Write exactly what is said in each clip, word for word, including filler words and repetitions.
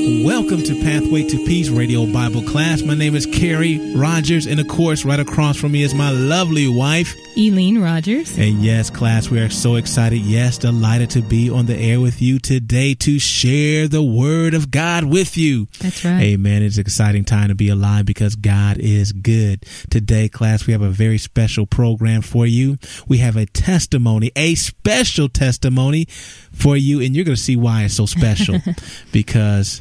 Welcome to Pathway to Peace Radio Bible Class. My name is Carrie Rogers, and of course, right across from me is my lovely wife, Eileen Rogers. And yes, class, we are so excited, yes, delighted to be on the air with you today to share the Word of God with you. That's right. Amen. It's an exciting time to be alive because God is good. Today, class, we have a very special program for you. We have a testimony, a special testimony for you, and you're going to see why it's so special because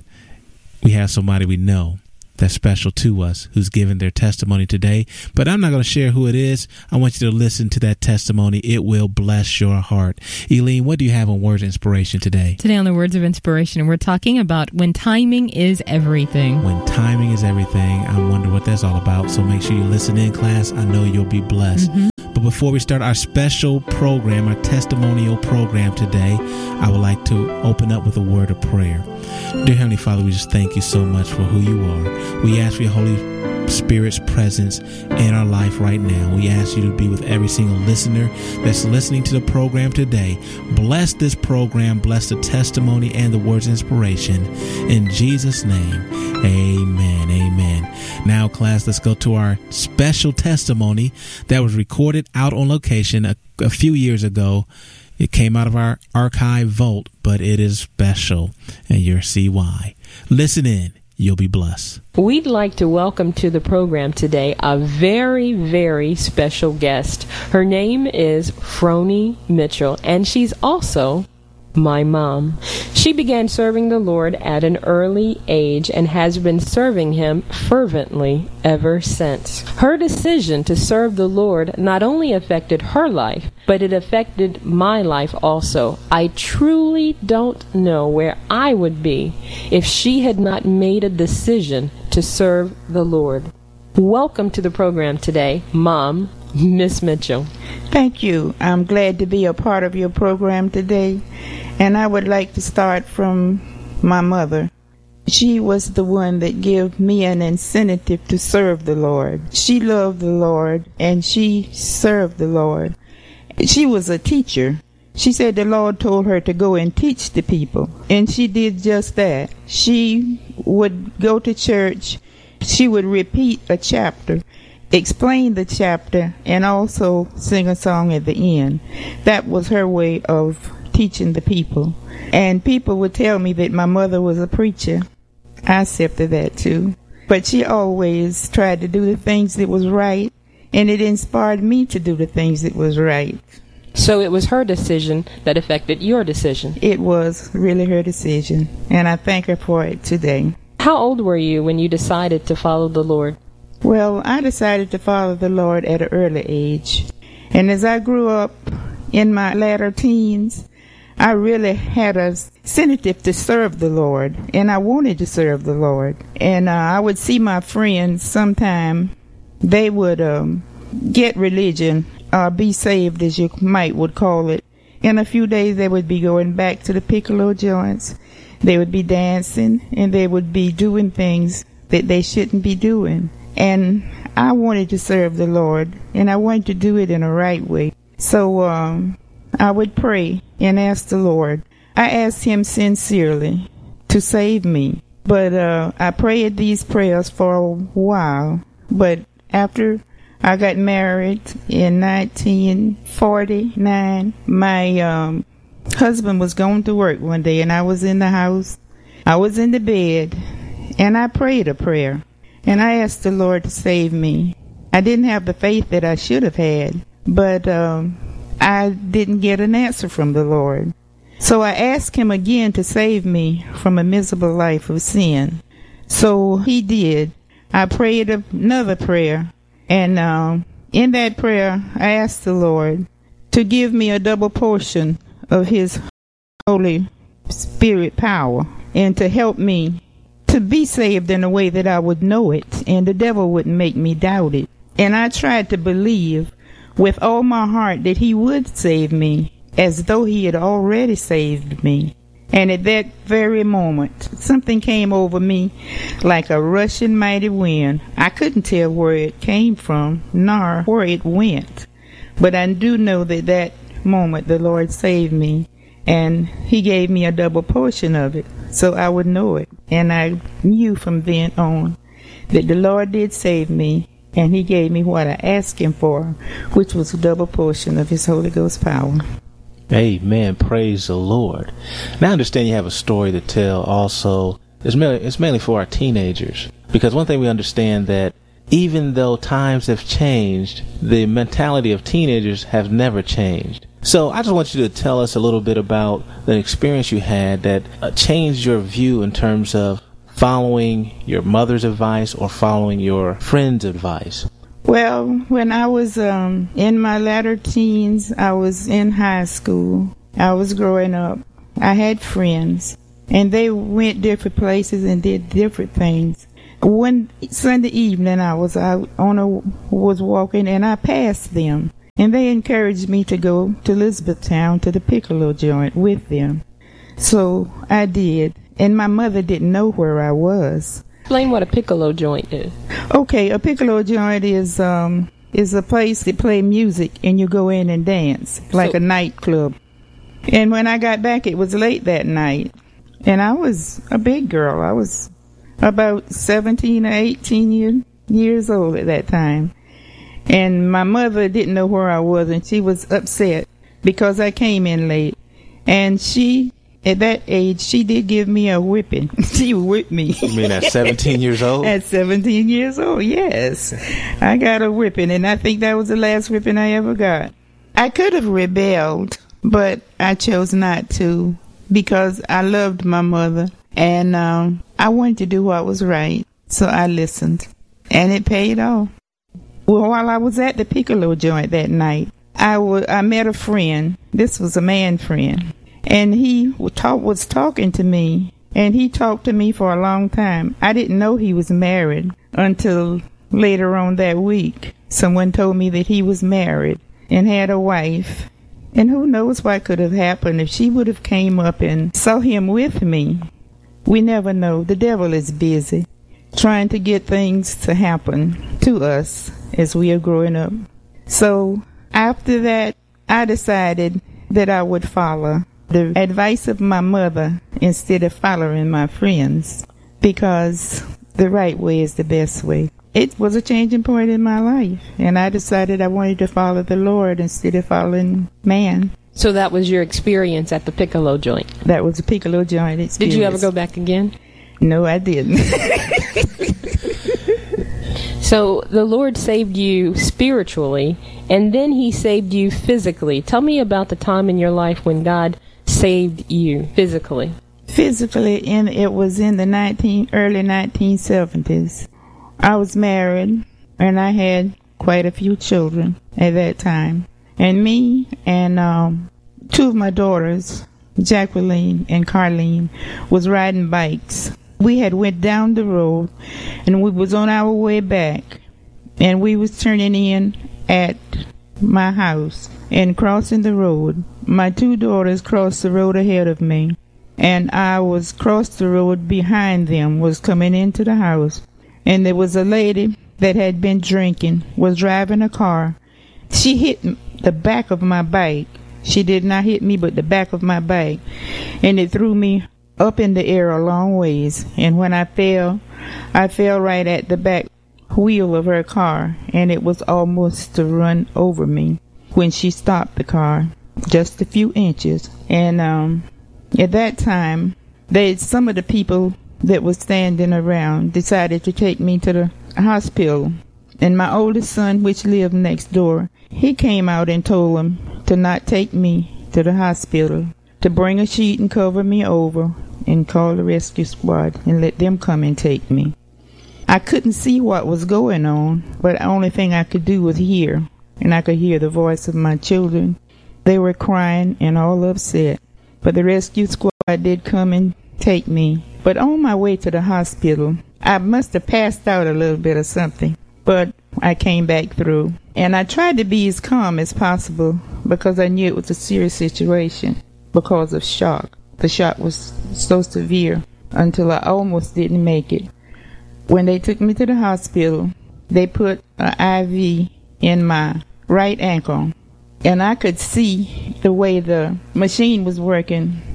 we have somebody we know that's special to us who's giving their testimony today. But I'm not going to share who it is. I want you to listen to that testimony. It will bless your heart. Eileen, what do you have on Words of Inspiration today? Today on the Words of Inspiration, we're talking about when timing is everything. When timing is everything. I wonder what that's all about. So make sure you listen in, class. I know you'll be blessed. Mm-hmm. But before we start our special program, our testimonial program today, I would like to open up with a word of prayer. Dear Heavenly Father, we just thank you so much for who you are. We ask for your Holy Spirit's presence in our life right now. We ask you to be with every single listener that's listening to the program today. Bless this program, bless the testimony and the words of inspiration. In Jesus' name, amen, amen. Now, class, let's go to our special testimony that was recorded out on location a, a few years ago. It came out of our archive vault, but it is special, and you'll see why. Listen in. You'll be blessed. We'd like to welcome to the program today a very, very special guest. Her name is Froni Mitchell, and she's also my mom. She began serving the Lord at an early age and has been serving Him fervently ever since. Her decision to serve the Lord not only affected her life, but it affected my life also. I truly don't know where I would be if she had not made a decision to serve the Lord. Welcome to the program today, Mom, Miss Mitchell. Thank you. I'm glad to be a part of your program today. And I would like to start from my mother. She was the one that gave me an incentive to serve the Lord. She loved the Lord and she served the Lord. She was a teacher. She said the Lord told her to go and teach the people. And she did just that. She would go to church. She would repeat a chapter, explain the chapter, and also sing a song at the end. That was her way of teaching the people. And people would tell me that my mother was a preacher. I accepted that too. But she always tried to do the things that was right, and it inspired me to do the things that was right. So it was her decision that affected your decision? It was really her decision, and I thank her for it today. How old were you when you decided to follow the Lord? Well, I decided to follow the Lord at an early age. And as I grew up in my latter teens, I really had a incentive to serve the Lord, and I wanted to serve the Lord. And uh, I would see my friends sometime, they would um, get religion, or be saved, as you might would call it. In a few days, they would be going back to the piccolo joints. They would be dancing, and they would be doing things that they shouldn't be doing. And I wanted to serve the Lord, and I wanted to do it in a right way. So um, I would pray and ask the Lord. I asked Him sincerely to save me. But uh, I prayed these prayers for a while. But after I got married in nineteen forty-nine, my um, husband was going to work one day, and I was in the house. I was in the bed, and I prayed a prayer. And I asked the Lord to save me. I didn't have the faith that I should have had, but um, I didn't get an answer from the Lord. So I asked Him again to save me from a miserable life of sin. So He did. I prayed another prayer, and um, in that prayer, I asked the Lord to give me a double portion of His Holy Spirit power and to help me to be saved in a way that I would know it, and the devil wouldn't make me doubt it. And I tried to believe with all my heart that He would save me, as though He had already saved me. And at that very moment, something came over me like a rushing mighty wind. I couldn't tell where it came from, nor where it went. But I do know that that moment the Lord saved me, and He gave me a double portion of it. so I would know it. And I knew from then on that the Lord did save me, and he gave me what I asked him for, which was a double portion of his Holy Ghost power. Amen. Praise the Lord. Now I understand you have a story to tell also. It's mainly, it's mainly for our teenagers, because one thing we understand that even though times have changed, the mentality of teenagers have never changed. So I just want you to tell us a little bit about the experience you had that uh, changed your view in terms of following your mother's advice or following your friend's advice. Well, when I was um, in my latter teens, I was in high school. I was growing up. I had friends, and they went different places and did different things. One Sunday evening, I was out on a was walking, and I passed them, and they encouraged me to go to Elizabethtown to the Piccolo joint with them. So I did, and my mother didn't know where I was. Explain what a piccolo joint is. Okay, a piccolo joint is um is a place that play music and you go in and dance like So- a nightclub. And when I got back, it was late that night, and I was a big girl. I was about seventeen or eighteen year, years old at that time, and my mother didn't know where I was, and she was upset because I came in late. And she, at that age, she did give me a whipping. She whipped me. You mean at seventeen years old? At seventeen years old, yes. I got a whipping, and I think that was the last whipping I ever got. I could have rebelled, but I chose not to because I loved my mother, and um, I wanted to do what was right, so I listened, and it paid off. Well, while I was at the Piccolo joint that night, I, w- I met a friend. This was a man friend. And he w- talk- was talking to me, and he talked to me for a long time. I didn't know he was married until later on that week. Someone told me that he was married and had a wife. And who knows what could have happened if she would have came up and saw him with me. We never know. The devil is busy trying to get things to happen to us as we are growing up. So after that, I decided that I would follow the advice of my mother instead of following my friends, because the right way is the best way. It was a changing point in my life, and I decided I wanted to follow the Lord instead of following man. So that was your experience at the piccolo joint. That was a piccolo joint experience. Did you ever go back again? No, I didn't. So the Lord saved you spiritually, and then he saved you physically. Tell me about the time in your life when God saved you physically. Physically, in it was in the nineteen early nineteen seventies. I was married, and I had quite a few children at that time. And me and um, two of my daughters, Jacqueline and Carlene, was riding bikes. We had went down the road, and we was on our way back, and we was turning in at my house and crossing the road. My two daughters crossed the road ahead of me, and I was crossed the road behind them, was coming into the house. And there was a lady that had been drinking, was driving a car. She hit the back of my bike. She did not hit me, but the back of my bike. And it threw me up in the air a long ways. And when I fell, I fell right at the back wheel of her car. And it was almost to run over me when she stopped the car, just a few inches. And um, at that time, they some of the people that was standing around decided to take me to the hospital. And my oldest son, which lived next door, he came out and told them to not take me to the hospital, to bring a sheet and cover me over and call the rescue squad and let them come and take me. I couldn't see what was going on, but the only thing I could do was hear, and I could hear the voice of my children. They were crying and all upset, but the rescue squad did come and take me. But on my way to the hospital, I must have passed out a little bit or something, but I came back through. And I tried to be as calm as possible because I knew it was a serious situation because of shock. The shock was so severe until I almost didn't make it. When they took me to the hospital, they put an I V in my right ankle, and I could see the way the machine was working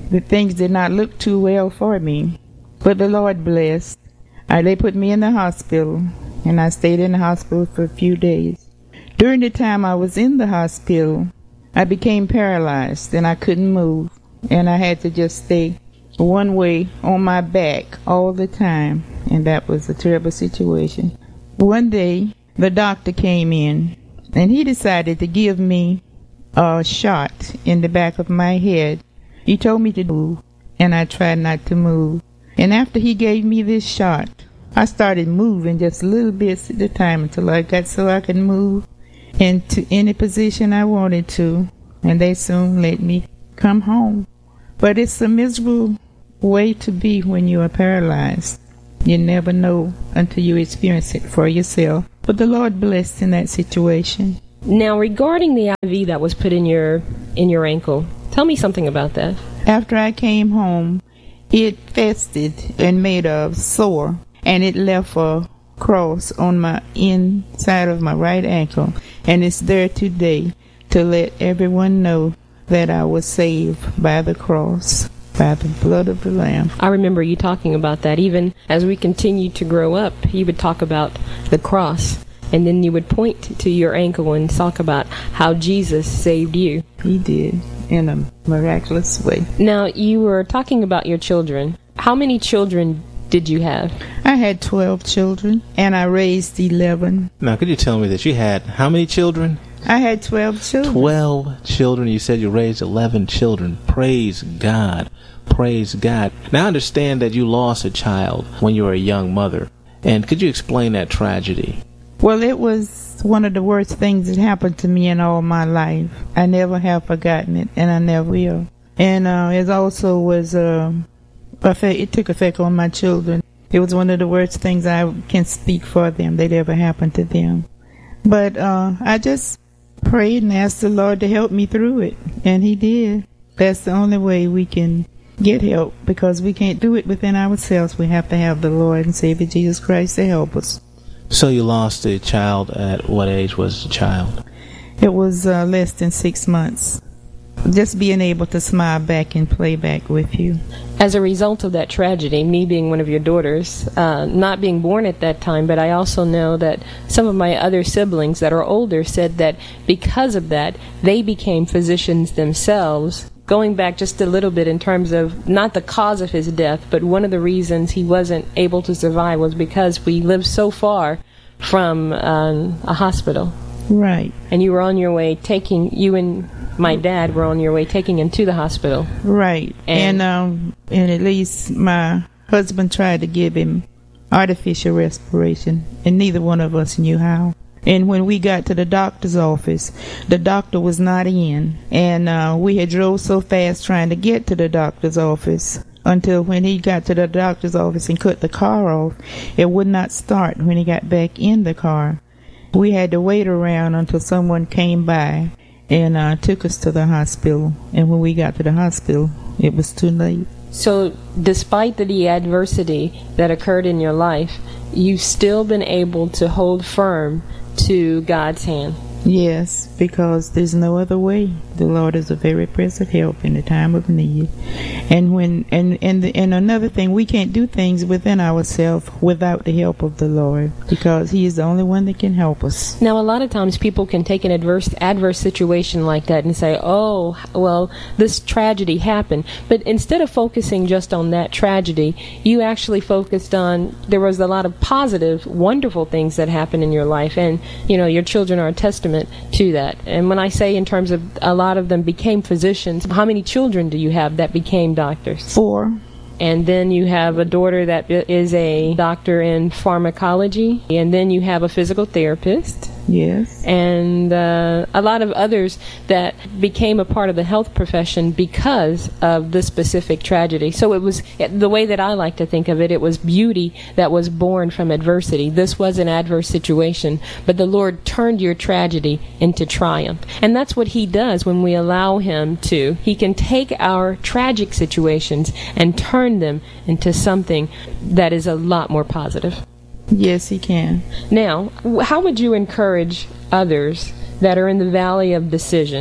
the things did not look too well for me. But the Lord blessed. Uh, they put me in the hospital, and I stayed in the hospital for a few days. During the time I was in the hospital, I became paralyzed, and I couldn't move, and I had to just stay one way on my back all the time, and that was a terrible situation. One day, the doctor came in, and he decided to give me a shot in the back of my head. He told me to move, and I tried not to move. And after he gave me this shot, I started moving just little bits at a time until I got so I could move into any position I wanted to, and they soon let me come home. But it's a miserable way to be when you are paralyzed. You never know until you experience it for yourself. But the Lord blessed in that situation. Now, regarding the I V that was put in your in your ankle, tell me something about that. After I came home, it festered and made a sore, and it left a cross on my inside of my right ankle, and it's there today to let everyone know that I was saved by the cross, by the blood of the Lamb. I remember you talking about that. Even as we continued to grow up, you would talk about the cross, and then you would point to your ankle and talk about how Jesus saved you. He did, in a miraculous way. Now, you were talking about your children. How many children did you have? I had twelve children, and I raised eleven. Now, could you tell me that you had how many children? I had twelve children. Twelve children. You said you raised eleven children. Praise God. Praise God. Now, I understand that you lost a child when you were a young mother. And could you explain that tragedy? Well, it was one of the worst things that happened to me in all my life. I never have forgotten it, and I never will. And uh, it also was, uh, effect, it took effect on my children. It was one of the worst things I can speak for them that ever happened to them. But uh, I just prayed and asked the Lord to help me through it, and He did. That's the only way we can get help, because we can't do it within ourselves. We have to have the Lord and Savior Jesus Christ to help us. So you lost a child. At what age was the child? It was uh, less than six months. Just being able to smile back and play back with you. As a result of that tragedy, me being one of your daughters, uh, not being born at that time, but I also know that some of my other siblings that are older said that because of that, they became physicians themselves. Going back just a little bit in terms of not the cause of his death, but one of the reasons he wasn't able to survive was because we lived so far from um, a hospital. Right. And you were on your way taking, you and my dad were on your way taking him to the hospital. Right. And, and, um, and at least my husband tried to give him artificial respiration, and neither one of us knew how. And when we got to the doctor's office, the doctor was not in. And uh, we had drove so fast trying to get to the doctor's office until when he got to the doctor's office and cut the car off, it would not start when he got back in the car. We had to wait around until someone came by and uh, took us to the hospital. And when we got to the hospital, it was too late. So despite the, the adversity that occurred in your life, you've still been able to hold firm to God's hand. Yes, because there's no other way. The Lord is a very present help in the time of need. And when and and, the, and another thing, we can't do things within ourselves without the help of the Lord, because He is the only one that can help us. Now, a lot of times people can take an adverse adverse situation like that and say, oh, well, this tragedy happened. But instead of focusing just on that tragedy, you actually focused on, there was a lot of positive, wonderful things that happened in your life. And, you know, your children are a testament to that. And when I say in terms of a lot of them became physicians, how many children do you have that became doctors? Four. And then you have a daughter that is a doctor in pharmacology. And then you have a physical therapist. Yes. And uh, a lot of others that became a part of the health profession because of this specific tragedy. So it was, the way that I like to think of it, it was beauty that was born from adversity. This was an adverse situation, but the Lord turned your tragedy into triumph. And that's what He does when we allow Him to. He can take our tragic situations and turn them into something that is a lot more positive. Yes, He can. Now, how would you encourage others that are in the valley of decision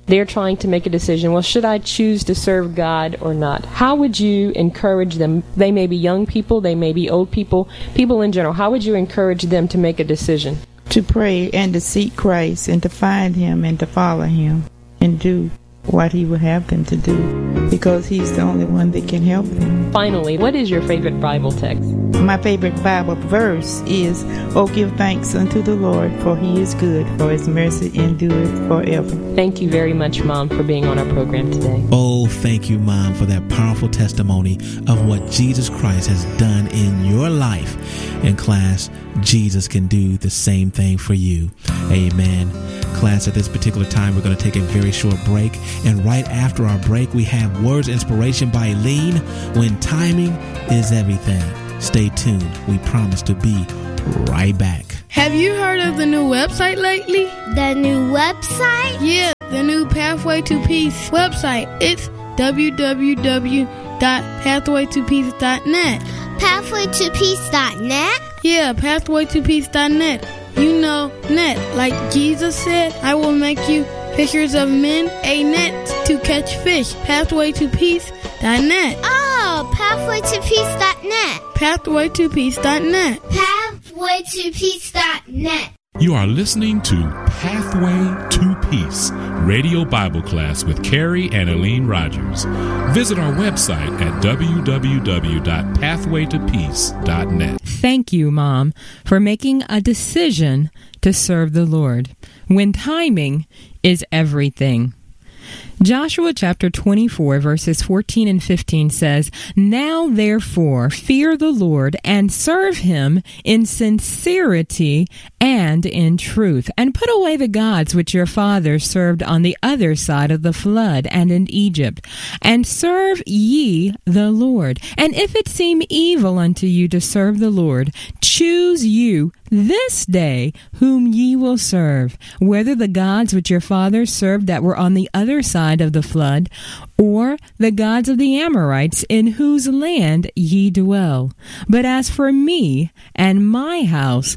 they're trying to make a decision. Well, should I choose to serve God or not? How would you encourage them? They may be young people, they may be old people, people in general. How would you encourage them to make a decision? To pray and to seek Christ and to find Him and to follow Him and do what He would have them to do, because He's the only one that can help them. Finally, what is your favorite Bible text? My favorite Bible verse is, "Oh, give thanks unto the Lord, for He is good, for His mercy endureth forever." Thank you very much, Mom, for being on our program today. Oh, thank you, Mom, for that powerful testimony of what Jesus Christ has done in your life. And class, Jesus can do the same thing for you. Amen. Class, at this particular time, we're going to take a very short break. And right after our break, we have Words of Inspiration by Eileen, When Timing is Everything. Stay tuned. We promise to be right back. Have you heard of the new website lately? The new website? Yeah, the new Pathway to Peace website. It's w w w dot pathway to peace dot net. pathway to peace dot net? Yeah, pathway to peace dot net. You know, net. Like Jesus said, I will make you fishers of men, a net to catch fish. pathway to peace dot net. Oh, pathway to peace dot net. pathway to peace dot net. pathway to peace dot net. You are listening to Pathway to Peace, Radio Bible Class with Carrie and Eileen Rogers. Visit our website at w w w dot pathway to peace dot net. Thank you, Mom, for making a decision to serve the Lord when timing is everything. Joshua chapter twenty-four, verses fourteen and fifteen says, "Now therefore fear the Lord and serve him in sincerity and in truth, and put away the gods which your fathers served on the other side of the flood and in Egypt, and serve ye the Lord. And if it seem evil unto you to serve the Lord, choose you this day whom ye will serve, whether the gods which your fathers served that were on the other side of the flood, or the gods of the Amorites in whose land ye dwell. But as for me and my house,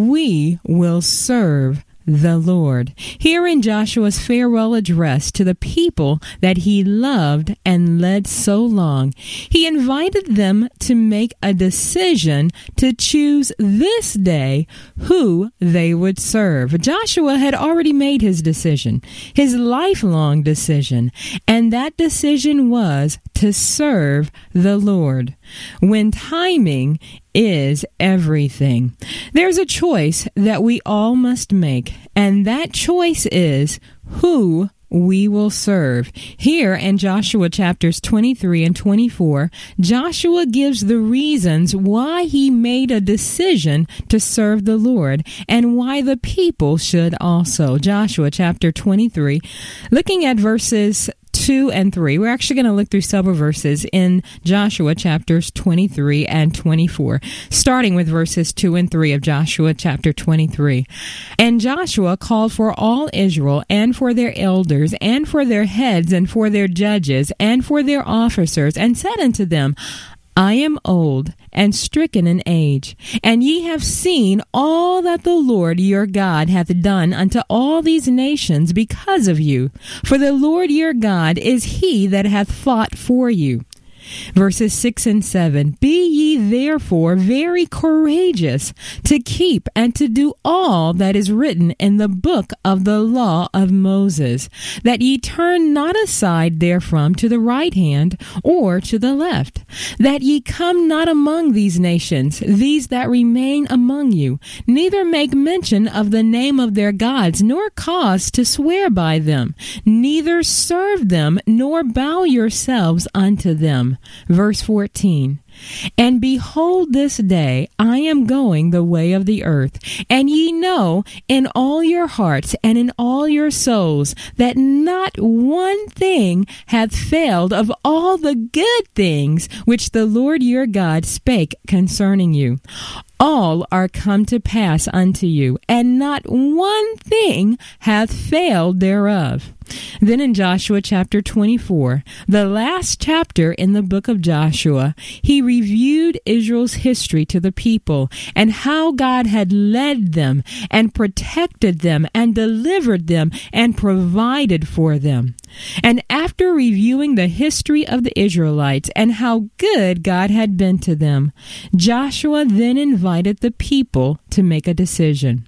we will serve the Lord." Here in Joshua's farewell address to the people that he loved and led so long, he invited them to make a decision to choose this day who they would serve. Joshua had already made his decision, his lifelong decision, and that decision was to serve the Lord. When timing is everything, there's a choice that we all must make, and that choice is who we will serve. Here in Joshua chapters twenty-three and twenty-four, Joshua gives the reasons why he made a decision to serve the Lord and why the people should also. Joshua chapter twenty-three, looking at verses two and three. We're actually going to look through several verses in Joshua chapters twenty-three and twenty-four, starting with verses two and three of Joshua chapter twenty-three. "And Joshua called for all Israel and for their elders and for their heads and for their judges and for their officers, and said unto them, I am old and stricken in age, and ye have seen all that the Lord your God hath done unto all these nations because of you. For the Lord your God is he that hath fought for you." Verses six and seven, "Be ye therefore very courageous to keep and to do all that is written in the book of the law of Moses, that ye turn not aside therefrom to the right hand or to the left, that ye come not among these nations, these that remain among you, neither make mention of the name of their gods, nor cause to swear by them, neither serve them, nor bow yourselves unto them." Verse fourteen, "And behold, this day I am going the way of the earth, and ye know in all your hearts and in all your souls that not one thing hath failed of all the good things which the Lord your God spake concerning you. All are come to pass unto you, and not one thing hath failed thereof." Then in Joshua chapter twenty-four, the last chapter in the book of Joshua, he he reviewed Israel's history to the people and how God had led them and protected them and delivered them and provided for them. And after reviewing the history of the Israelites and how good God had been to them, Joshua then invited the people to make a decision.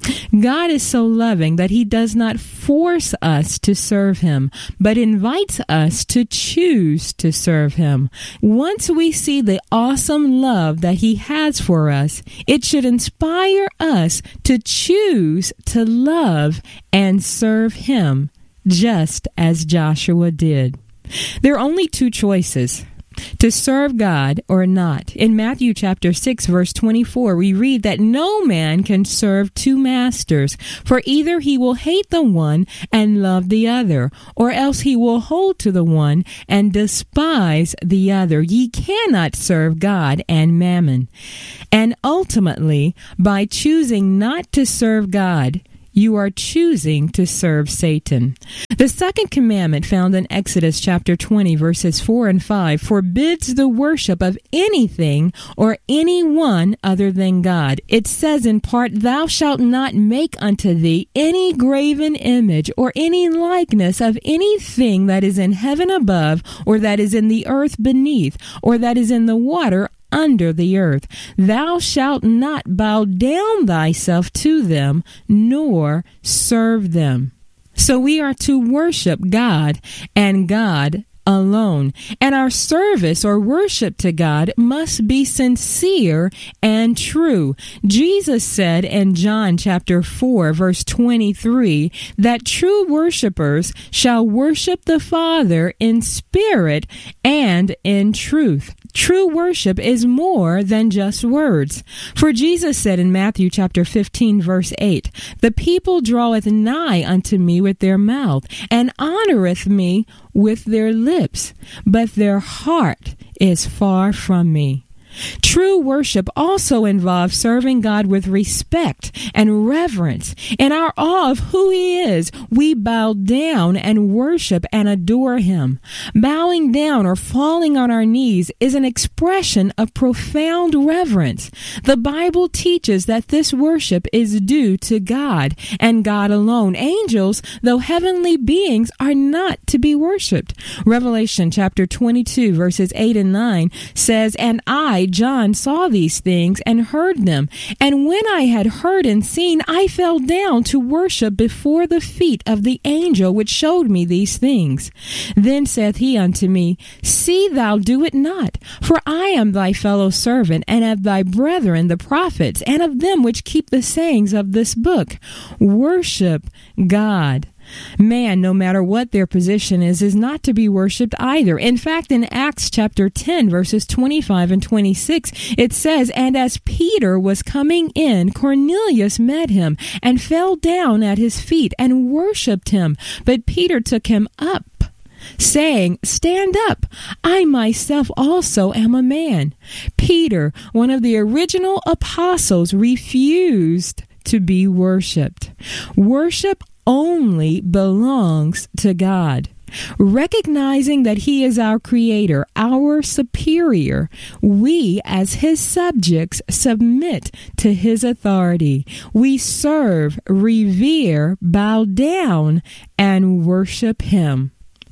God is so loving that he does not force us to serve him, but invites us to choose to serve him. Once we see the awesome love that he has for us, it should inspire us to choose to love and serve him, just as Joshua did. There are only two choices: to serve God or not. In Matthew chapter six, verse twenty-four, we read that no man can serve two masters, for either he will hate the one and love the other, or else he will hold to the one and despise the other. Ye cannot serve God and mammon. And ultimately, by choosing not to serve God, you are choosing to serve Satan. The second commandment, found in Exodus chapter twenty, verses four and five, forbids the worship of anything or anyone other than God. It says in part, "Thou shalt not make unto thee any graven image or any likeness of anything that is in heaven above, or that is in the earth beneath, or that is in the water under the earth. Thou shalt not bow down thyself to them, nor serve them." So we are to worship God and God alone. And our service or worship to God must be sincere and true. Jesus said in John chapter four, verse twenty-three, that true worshipers shall worship the Father in spirit and in truth. True worship is more than just words. For Jesus said in Matthew chapter fifteen, verse eight, "The people draweth nigh unto me with their mouth, and honoreth me with their lips, but their heart is far from me." True worship also involves serving God with respect and reverence. In our awe of who he is, we bow down and worship and adore him. Bowing down or falling on our knees is an expression of profound reverence. The Bible teaches that this worship is due to God and God alone. Angels, though heavenly beings, are not to be worshipped. Revelation chapter twenty-two, verses eight and nine says, "And I, John, saw these things and heard them. And when I had heard and seen, I fell down to worship before the feet of the angel which showed me these things. Then saith he unto me, See thou do it not, for I am thy fellow servant, and of thy brethren the prophets, and of them which keep the sayings of this book. Worship God." Man, no matter what their position is, is not to be worshipped either. In fact, in Acts chapter ten, verses twenty-five and twenty-six, it says, "And as Peter was coming in, Cornelius met him, and fell down at his feet, and worshipped him. But Peter took him up, saying, Stand up, I myself also am a man." Peter, one of the original apostles, refused to be worshipped. Worship only belongs to God. Recognizing that he is our creator, our superior, we as his subjects submit to his authority. We serve, revere, bow down, and worship him.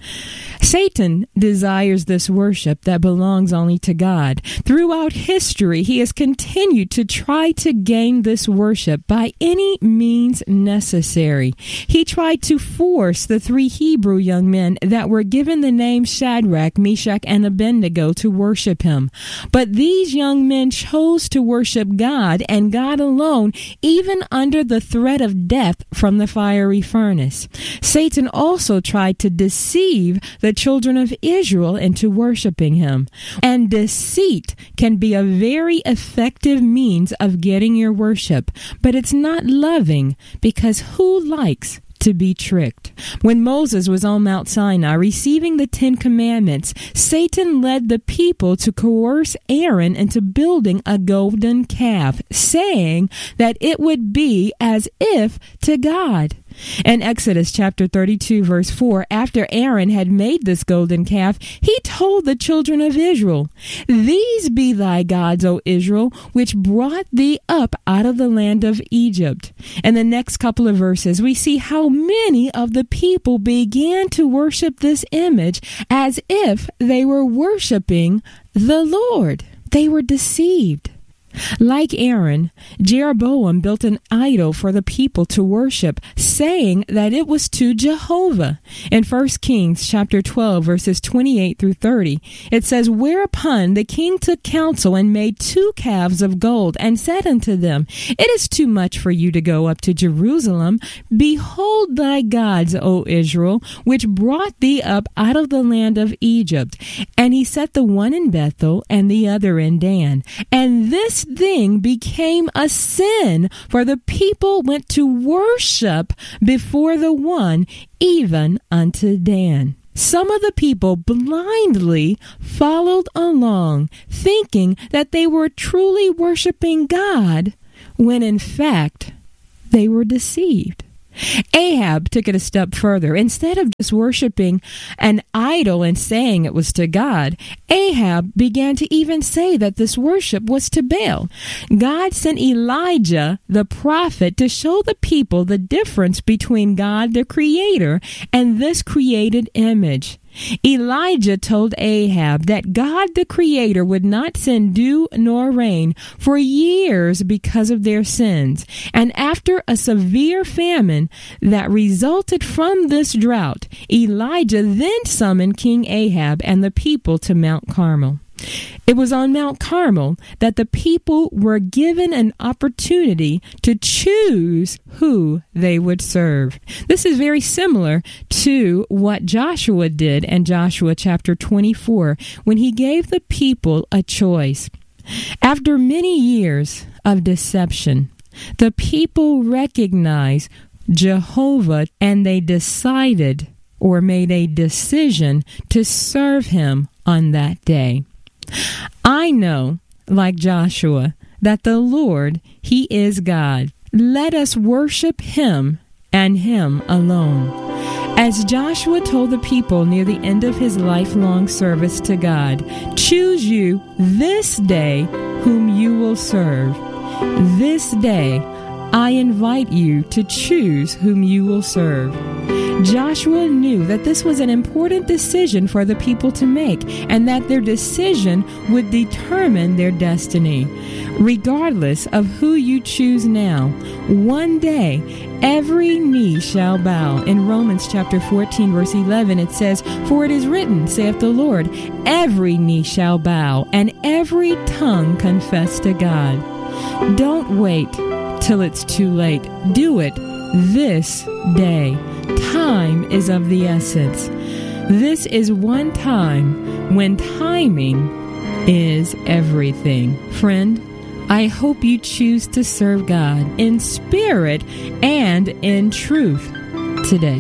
Satan desires this worship that belongs only to God. Throughout history, he has continued to try to gain this worship by any means necessary. He tried to force the three Hebrew young men that were given the name Shadrach, Meshach, and Abednego to worship him. But these young men chose to worship God and God alone, even under the threat of death from the fiery furnace. Satan also tried to deceive the children of Israel into worshiping him. And deceit can be a very effective means of getting your worship, but it's not loving, because who likes to be tricked? When Moses was on Mount Sinai receiving the Ten Commandments, Satan led the people to coerce Aaron into building a golden calf, saying that it would be as if to God. In Exodus chapter thirty-two, verse four, after Aaron had made this golden calf, he told the children of Israel, "These be thy gods, O Israel, which brought thee up out of the land of Egypt." In the next couple of verses, we see how many of the people began to worship this image as if they were worshiping the Lord. They were deceived. Like Aaron, Jeroboam built an idol for the people to worship, saying that it was to Jehovah. In First Kings chapter twelve, verses twenty-eight through thirty, it says, "Whereupon the king took counsel and made two calves of gold, and said unto them, It is too much for you to go up to Jerusalem. Behold thy gods, O Israel, which brought thee up out of the land of Egypt. And he set the one in Bethel and the other in Dan. And this thing became a sin, for the people went to worship before the one, even unto Dan." Some of the people blindly followed along, thinking that they were truly worshiping God, when in fact they were deceived. Ahab took it a step further. Instead of just worshiping an idol and saying it was to God, Ahab began to even say that this worship was to Baal. God sent Elijah, the prophet, to show the people the difference between God, the Creator, and this created image. Elijah told Ahab that God the Creator would not send dew nor rain for years because of their sins. And after a severe famine that resulted from this drought, Elijah then summoned King Ahab and the people to Mount Carmel. It was on Mount Carmel that the people were given an opportunity to choose who they would serve. This is very similar to what Joshua did in Joshua chapter twenty-four, when he gave the people a choice. After many years of deception, the people recognized Jehovah, and they decided or made a decision to serve him on that day. I know, like Joshua, that the Lord, he is God. Let us worship him and him alone. As Joshua told the people near the end of his lifelong service to God, "Choose you this day whom you will serve." This day, I invite you to choose whom you will serve. Joshua knew that this was an important decision for the people to make, and that their decision would determine their destiny. Regardless of who you choose now, one day every knee shall bow. In Romans chapter fourteen, verse eleven, it says, "For it is written, saith the Lord, every knee shall bow, and every tongue confess to God." Don't wait till it's too late. Do it this day. Time is of the essence. This is one time when timing is everything. Friend, I hope you choose to serve God in spirit and in truth today.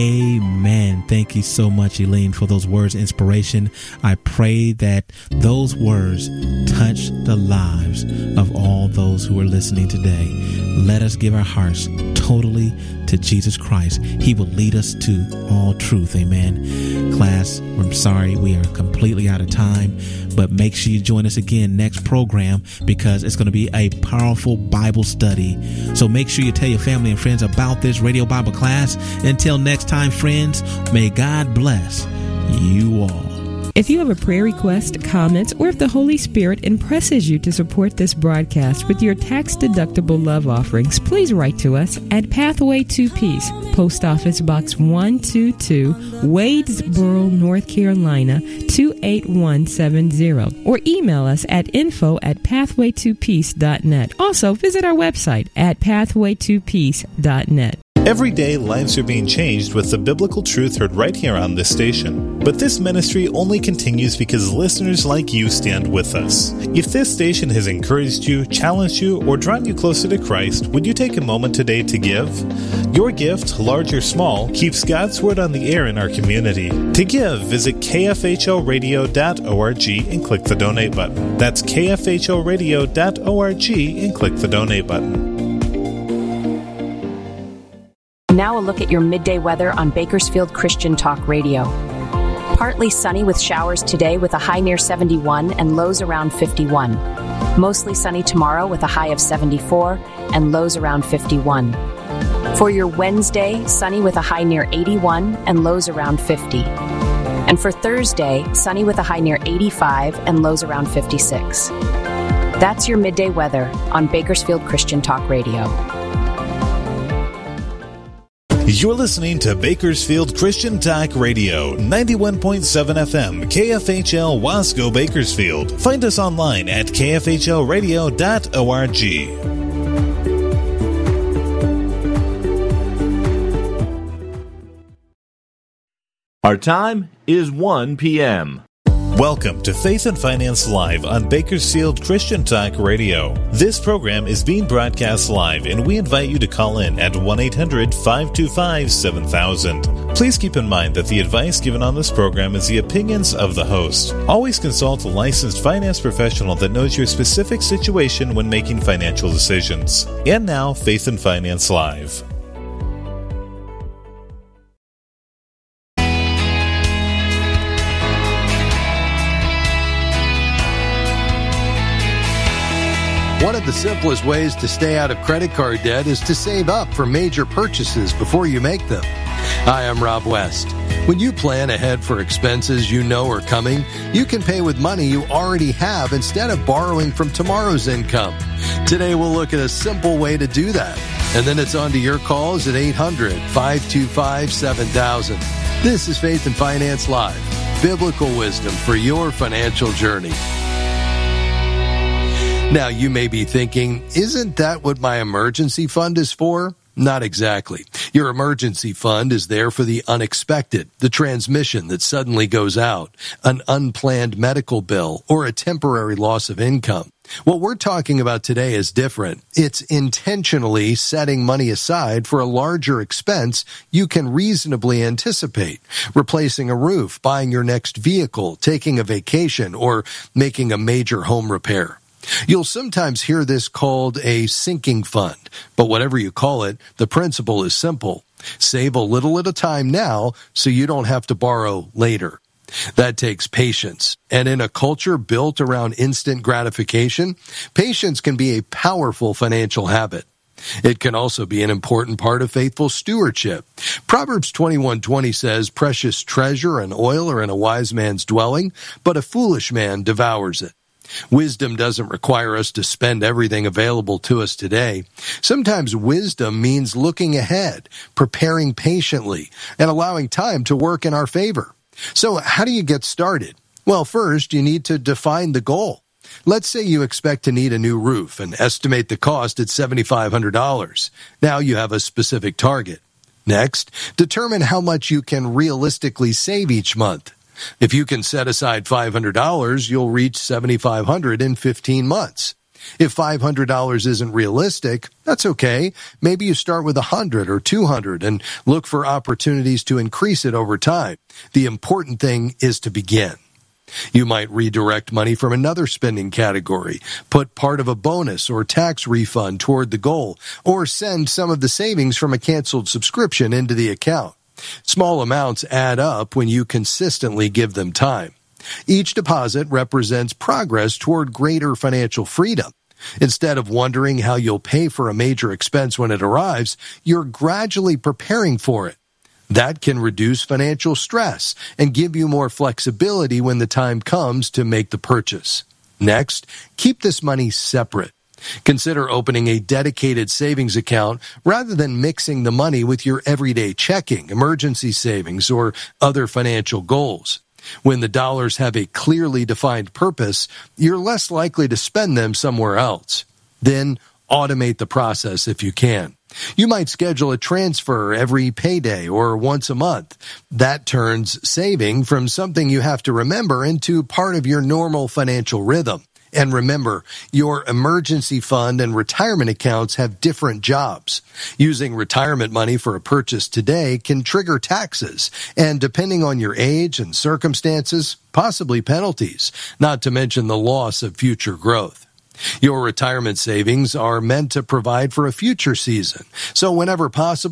Amen. Thank you so much, Eileen, for those words of inspiration. I pray that those words touch the lives of all those who are listening today. Let us give our hearts totally to Jesus Christ. He will lead us to all truth. Amen. Class, I'm sorry we are completely out of time, but make sure you join us again next program, because it's going to be a powerful Bible study. So make sure you tell your family and friends about this radio Bible class. Until next time, friends, may God bless you all. If you have a prayer request, comments, or if the Holy Spirit impresses you to support this broadcast with your tax-deductible love offerings, please write to us at Pathway to Peace, Post Office Box one two two, Wadesboro, North Carolina, two eight one seven zero, or email us at info at pathway to peace dot net. Also, visit our website at pathway to peace dot net. Every day, lives are being changed with the biblical truth heard right here on this station. But this ministry only continues because listeners like you stand with us. If this station has encouraged you, challenged you, or drawn you closer to Christ, would you take a moment today to give? Your gift, large or small, keeps God's Word on the air in our community. To give, visit k f h o radio dot org and click the donate button. That's k f h o radio dot org and click the donate button. Now a look at your midday weather on Bakersfield Christian Talk Radio. Partly sunny with showers today with a high near seventy-one and lows around fifty-one. Mostly sunny tomorrow with a high of seventy-four and lows around fifty-one. For your Wednesday, sunny with a high near eighty-one and lows around fifty. And for Thursday, sunny with a high near eighty-five and lows around fifty-six. That's your midday weather on Bakersfield Christian Talk Radio. You're listening to Bakersfield Christian Talk Radio, ninety-one point seven F M, K F H L Wasco, Bakersfield. Find us online at k f h l radio dot org. Our time is one p.m. Welcome to Faith and Finance Live on Bakersfield Christian Talk Radio. This program is being broadcast live, and we invite you to call in at one eight hundred five two five seven thousand. Please keep in mind that the advice given on this program is the opinions of the host. Always consult a licensed finance professional that knows your specific situation when making financial decisions. And now, Faith and Finance Live. One of the simplest ways to stay out of credit card debt is to save up for major purchases before you make them. Hi, I'm Rob West. When you plan ahead for expenses you know are coming, you can pay with money you already have instead of borrowing from tomorrow's income. Today we'll look at a simple way to do that. And then it's on to your calls at eight hundred five two five seven thousand. This is Faith and Finance Live, biblical wisdom for your financial journey. Now, you may be thinking, isn't that what my emergency fund is for? Not exactly. Your emergency fund is there for the unexpected, the transmission that suddenly goes out, an unplanned medical bill, or a temporary loss of income. What we're talking about today is different. It's intentionally setting money aside for a larger expense you can reasonably anticipate, replacing a roof, buying your next vehicle, taking a vacation, or making a major home repair. You'll sometimes hear this called a sinking fund, but whatever you call it, the principle is simple. Save a little at a time now so you don't have to borrow later. That takes patience, and in a culture built around instant gratification, patience can be a powerful financial habit. It can also be an important part of faithful stewardship. Proverbs twenty-one twenty says, "Precious treasure and oil are in a wise man's dwelling, but a foolish man devours it." Wisdom doesn't require us to spend everything available to us today. Sometimes wisdom means looking ahead, preparing patiently, and allowing time to work in our favor. So how do you get started? Well, first, you need to define the goal. Let's say you expect to need a new roof and estimate the cost at seven thousand five hundred dollars. Now you have a specific target. Next, determine how much you can realistically save each month. If you can set aside five hundred dollars, you'll reach seven thousand five hundred dollars in fifteen months. If five hundred dollars isn't realistic, that's okay. Maybe you start with one hundred dollars or two hundred dollars and look for opportunities to increase it over time. The important thing is to begin. You might redirect money from another spending category, put part of a bonus or tax refund toward the goal, or send some of the savings from a canceled subscription into the account. Small amounts add up when you consistently give them time. Each deposit represents progress toward greater financial freedom. Instead of wondering how you'll pay for a major expense when it arrives, you're gradually preparing for it. That can reduce financial stress and give you more flexibility when the time comes to make the purchase. Next, keep this money separate. Consider opening a dedicated savings account rather than mixing the money with your everyday checking, emergency savings, or other financial goals. When the dollars have a clearly defined purpose, you're less likely to spend them somewhere else. Then, automate the process if you can. You might schedule a transfer every payday or once a month. That turns saving from something you have to remember into part of your normal financial rhythm. And remember, your emergency fund and retirement accounts have different jobs. Using retirement money for a purchase today can trigger taxes, and depending on your age and circumstances, possibly penalties, not to mention the loss of future growth. Your retirement savings are meant to provide for a future season, so whenever possible,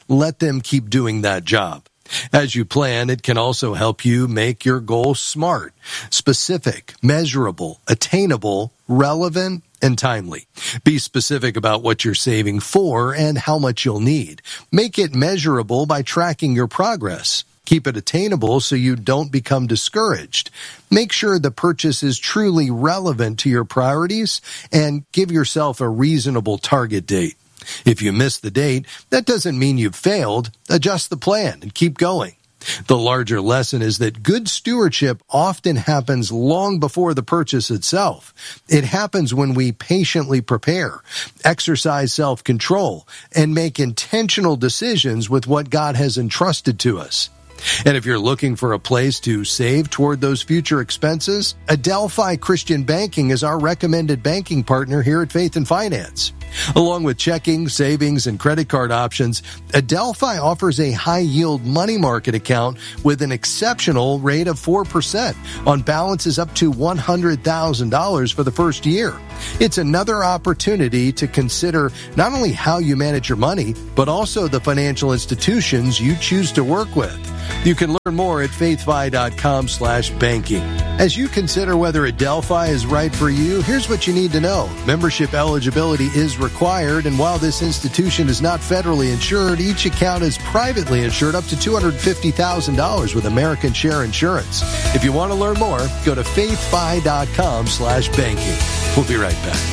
let them keep doing that job. As you plan, it can also help you make your goals smart, specific, measurable, attainable, relevant, and timely. Be specific about what you're saving for and how much you'll need. Make it measurable by tracking your progress. Keep it attainable so you don't become discouraged. Make sure the purchase is truly relevant to your priorities and give yourself a reasonable target date. If you miss the date, that doesn't mean you've failed. Adjust the plan and keep going. The larger lesson is that good stewardship often happens long before the purchase itself. It happens when we patiently prepare, exercise self-control, and make intentional decisions with what God has entrusted to us. And if you're looking for a place to save toward those future expenses, Adelphi Christian Banking is our recommended banking partner here at Faith and Finance. Along with checking, savings, and credit card options, Adelphi offers a high-yield money market account with an exceptional rate of four percent on balances up to one hundred thousand dollars for the first year. It's another opportunity to consider not only how you manage your money, but also the financial institutions you choose to work with. You can learn more at faithfi.com slash banking. As you consider whether Adelphi is right for you, here's what you need to know. Membership eligibility is required, and while this institution is not federally insured, each account is privately insured up to two hundred fifty thousand dollars with American Share Insurance. If you want to learn more, go to faithfi.com slash banking. We'll be right back.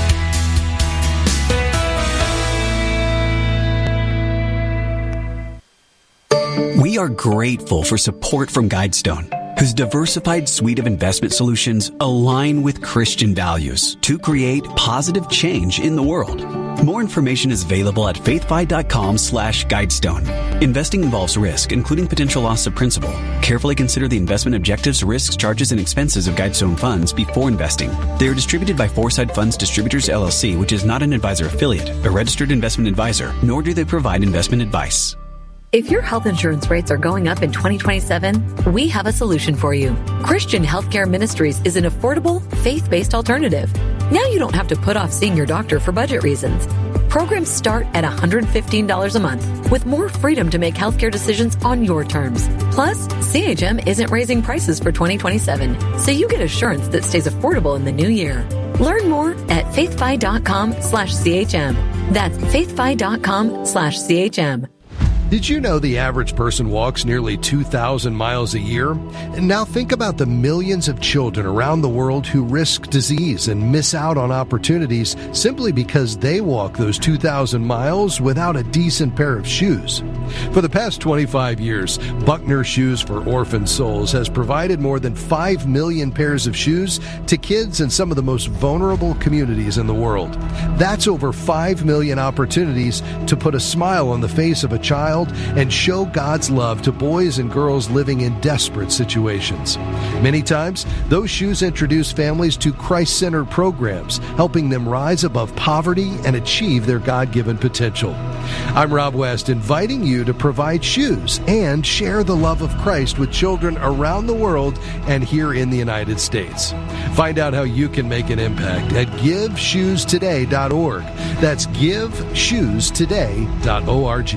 We are grateful for support from Guidestone, whose diversified suite of investment solutions align with Christian values to create positive change in the world. More information is available at faithfi.com slash Guidestone. Investing involves risk, including potential loss of principal. Carefully consider the investment objectives, risks, charges, and expenses of Guidestone funds before investing. They are distributed by Foreside Funds Distributors, L L C, which is not an advisor affiliate, a registered investment advisor, nor do they provide investment advice. If your health insurance rates are going up in twenty twenty-seven, we have a solution for you. Christian Healthcare Ministries is an affordable, faith-based alternative. Now you don't have to put off seeing your doctor for budget reasons. Programs start at one hundred fifteen dollars a month, with more freedom to make healthcare decisions on your terms. Plus, C H M isn't raising prices for twenty twenty-seven, so you get assurance that stays affordable in the new year. Learn more at faithfi.com slash CHM. That's faithfi.com slash CHM. Did you know the average person walks nearly two thousand miles a year? And now think about the millions of children around the world who risk disease and miss out on opportunities simply because they walk those two thousand miles without a decent pair of shoes. For the past twenty-five years, Buckner Shoes for Orphan Souls has provided more than five million pairs of shoes to kids in some of the most vulnerable communities in the world. That's over five million opportunities to put a smile on the face of a child and show God's love to boys and girls living in desperate situations. Many times, those shoes introduce families to Christ-centered programs, helping them rise above poverty and achieve their God-given potential. I'm Rob West, inviting you to provide shoes and share the love of Christ with children around the world and here in the United States. Find out how you can make an impact at give shoes today dot org. That's give shoes today dot org.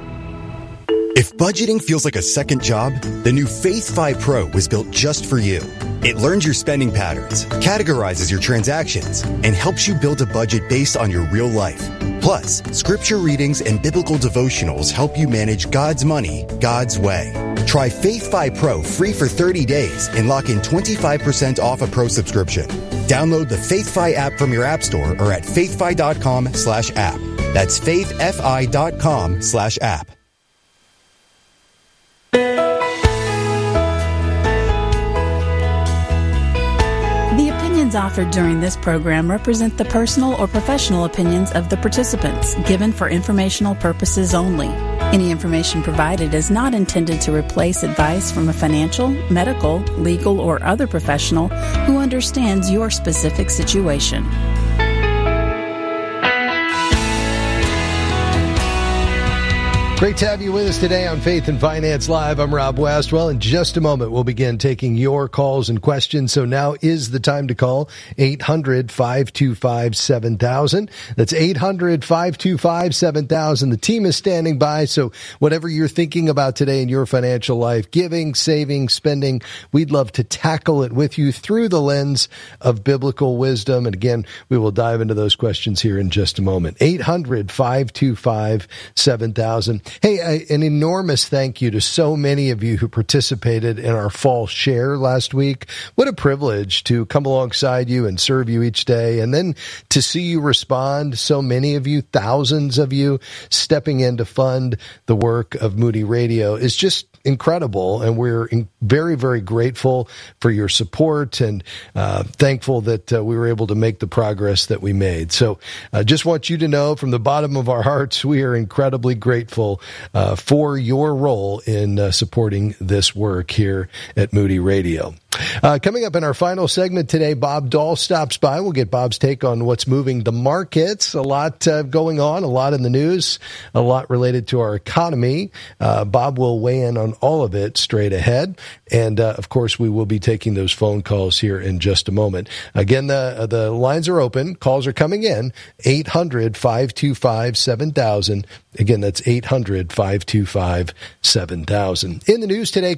If budgeting feels like a second job, the new FaithFi Pro was built just for you. It learns your spending patterns, categorizes your transactions, and helps you build a budget based on your real life. Plus, scripture readings and biblical devotionals help you manage God's money, God's way. Try FaithFi Pro free for thirty days and lock in twenty-five percent off a pro subscription. Download the FaithFi app from your app store or at faithfi.com slash app. That's faithfi.com slash app. Offered during this program represent the personal or professional opinions of the participants, given for informational purposes only. Any information provided is not intended to replace advice from a financial, medical, legal, or other professional who understands your specific situation. Great to have you with us today on Faith and Finance Live. I'm Rob West. Well, in just a moment, we'll begin taking your calls and questions. So now is the time to call eight hundred, five two five, seven thousand. That's eight hundred, five two five, seven thousand. The team is standing by. So whatever you're thinking about today in your financial life, giving, saving, spending, we'd love to tackle it with you through the lens of biblical wisdom. And again, we will dive into those questions here in just a moment. eight hundred, five two five, seven thousand. Hey, I, an enormous thank you to so many of you who participated in our fall share last week. What a privilege to come alongside you and serve you each day, and then to see you respond, so many of you, thousands of you, stepping in to fund the work of Moody Radio is just incredible, and we're in very, very grateful for your support and uh, thankful that uh, we were able to make the progress that we made. So I uh, just want you to know from the bottom of our hearts, we are incredibly grateful uh, for your role in uh, supporting this work here at Moody Radio. Uh, coming up in our final segment today, Bob Dahl stops by. We'll get Bob's take on what's moving the markets. A lot uh, going on, a lot in the news, a lot related to our economy. Uh, Bob will weigh in on all of it straight ahead. And, uh, of course, we will be taking those phone calls here in just a moment. Again, the the lines are open. Calls are coming in. eight hundred, five two five, seven thousand. Again, that's eight hundred, five two five, seven thousand. In the news today,